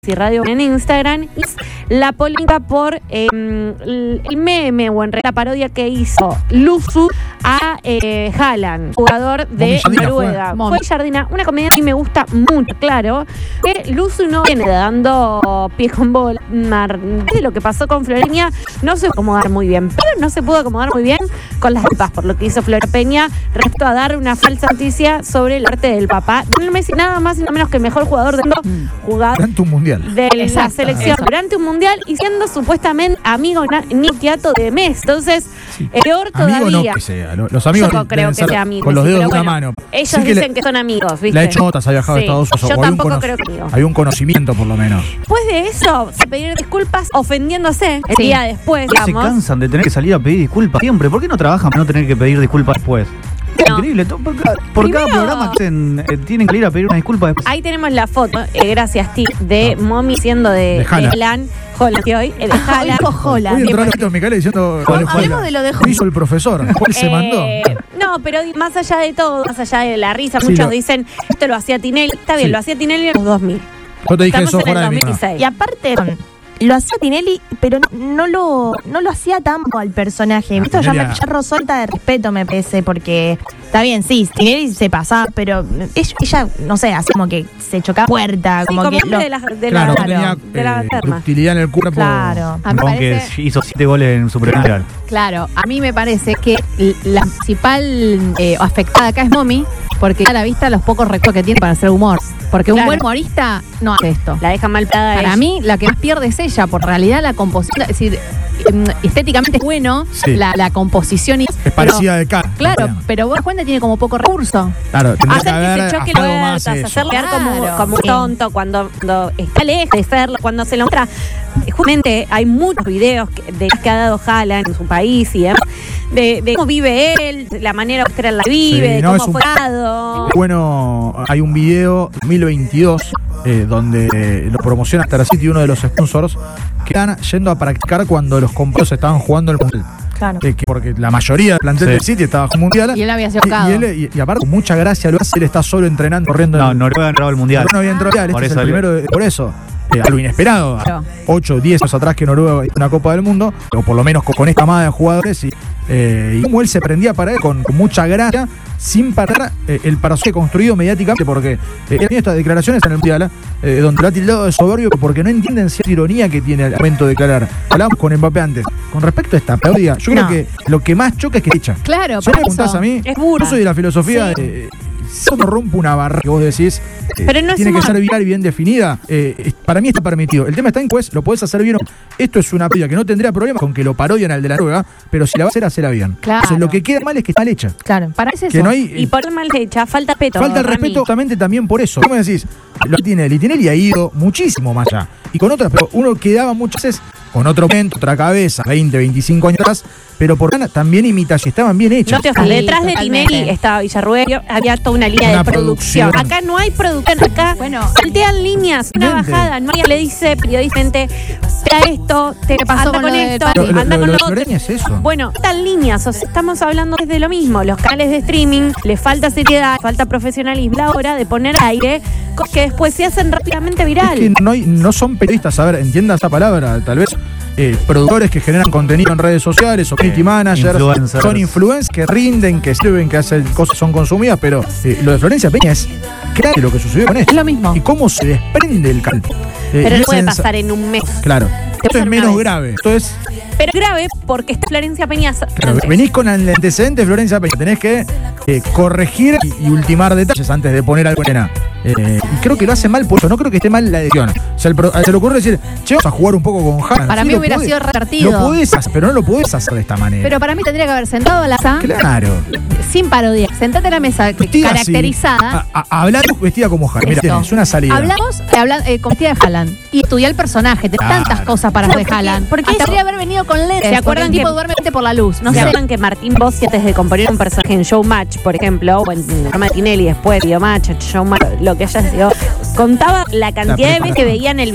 y Radio en Instagram, y la polémica por el meme o en realidad la parodia que hizo Luzu a Haaland, jugador de Noruega. Fue Jardina, una comedia que me gusta mucho, claro, que Luzu no viene dando pies con bola. De lo que pasó con Floreña, no se pudo acomodar muy bien, pero no se pudo acomodar muy bien con las culpas por lo que hizo Flor Peña respecto a dar una falsa noticia sobre el arte del papá. No me dice nada más y nada menos que el mejor jugador del mundo, jugador durante un mundial de la selección durante un mundial y siendo supuestamente amigo Nikiato de Messi. Entonces, peor todavía. Amigo no que sea. Los amigos yo no creo que sea amigo. Con los dedos de una mano. Ellos sí dicen que son amigos, ¿viste? Le ha hecho notas, ha viajado a Estados Unidos. Yo tampoco creo que hay un conocimiento, por lo menos. Después de eso, se pedir disculpas ofendiéndose el día después, digamos. Se cansan de tener que salir a pedir disculpas siempre. ¿Por qué no trabajan para no tener que pedir disculpas después? No. Increíble, por cada programa que hacen, tienen que ir a pedir una disculpa después. Ahí tenemos la foto, gracias Steve, de Mommy siendo de Haaland. Holland, que hoy, el de Haaland. Hoy entró los Micaela diciendo hablemos de lo de Holland. Hizo el profesor, ¿cuál se mandó? No, pero más allá de todo, más allá de la risa, muchos dicen, esto lo hacía Tinelli. Está bien, lo hacía Tinelli en los 2000. Yo te dije eso fuera de 2016. Y aparte, lo hacía Tinelli, pero no lo hacía tanto al personaje. Esto ya rozó falta de respeto, me parece, porque está bien, sí, Tinelli se pasaba, pero ella no sé, así como que se chocaba puerta, como que de la utilidad en el cuerpo. Claro. Aunque hizo 7 goles en su primer mundial. Claro, a mí me parece que la principal afectada acá es Mommy, porque a la vista los pocos recursos que tiene para hacer humor. Porque un buen humorista no hace esto. La deja mal parada. Para mí, la que más pierde es ella, por realidad la composición, es decir, estéticamente es bueno, la composición es parecida de cara. Claro, pero vos cuenta tiene como poco recurso. Claro, hacer que se choque Huertas, hacerlo quedar como tonto cuando está lejos de serlo, cuando se lo muestra. Justamente hay muchos videos que ha dado Haaland en su país y demás, de cómo vive él, de la manera que él la vive, de cómo fue dado. Bueno, hay un video 2022 donde lo promociona Star City, uno de los sponsors, que están yendo a practicar cuando los compañeros estaban jugando el mundial. Claro. Porque la mayoría del plantel del City estaba en mundial. Y él había sido y aparte, con mucha gracia lo hace, él está solo entrenando, corriendo. No, Noruega ha entrado al mundial. No había entrado al mundial, este es el primero, por eso. A lo inesperado, claro. 8 o 10 años atrás que Noruega hizo una Copa del Mundo, o por lo menos con esta camada de jugadores, y como él se prendía para él con mucha gracia, sin parar el personaje construido mediáticamente, porque él tiene estas declaraciones en el mundial, donde lo ha tildado de soberbio porque no entienden cierta ironía que tiene al momento de declarar. Hablamos con Mbappé antes. Con respecto a esta parodia, yo creo que lo que más choca es que echa. Claro, si me preguntás a mí, yo soy de la filosofía de si uno rompe una barra que vos decís, pero no tiene que ser viral y bien definida, para mí está permitido. El tema está en que lo podés hacer bien. Esto es una parodia que no tendría problema con que lo parodian al de la Noruega, pero si la va a hacer, hacela bien. Claro. Entonces lo que queda mal es que está mal hecha. Claro, para eso. Que no hay, y por mal hecha, falta respeto. Falta el respeto justamente también por eso. ¿Cómo decís? Lo Tinelli ha ido muchísimo más allá. Y con otras, pero uno quedaba muchas veces con otro momento, otra cabeza, 20, 25 años atrás, pero por también imitas y estaban bien hechas. No, detrás de Tinelli estaba Villarruel, había toda una línea de producción. Acá no hay producción, acá saltean líneas, una bajada, no hay, le dice periodistamente, esto, te pasó con esto, anda con lo otro. Es eso. Bueno, están líneas, o sea, estamos hablando de lo mismo, los canales de streaming, les falta seriedad, falta profesionalismo, la hora de poner al aire, que después se hacen rápidamente viral. Es que no son periodistas, a ver, entienda esa palabra, tal vez productores que generan contenido en redes sociales o community managers, son influencers que rinden, que sirven, que hacen cosas, son consumidas, pero lo de Florencia Peña es claro lo que sucedió con esto. Es lo mismo. Y cómo se desprende el caldo. Pero no puede pasar en un mes. Claro. Esto es menos grave. Esto es. Pero grave porque está Florencia Peña. Claro, venís con el antecedente de Florencia Peña. Tenés que corregir y ultimar detalles antes de poner algo en escena. Y creo que lo hace mal por eso. No creo que esté mal la edición. Se le ocurre decir, che, vamos a jugar un poco con Haaland. Para mí hubiera sido revertido. Lo podés hacer, pero no lo podés hacer de esta manera. Pero para mí tendría que haber sentado a la mesa. Claro. Sin parodia. Sentate a la mesa caracterizada. Hablar vestida como Haaland. Mira, tenés una salida. Hablamos con vestida de Haaland. Y estudiar el personaje. Tenés tantas cosas para hacer de Haaland. Porque podría haber venido con lentes. ¿Se acuerdan el tipo duerme por la luz? ¿No se acuerdan que Martín Bossi, antes de componer un personaje en Showmatch, por ejemplo, o en el programa de Tinelli, después Videomatch, Showmatch, lo que haya sido, contaba la cantidad de veces que veían el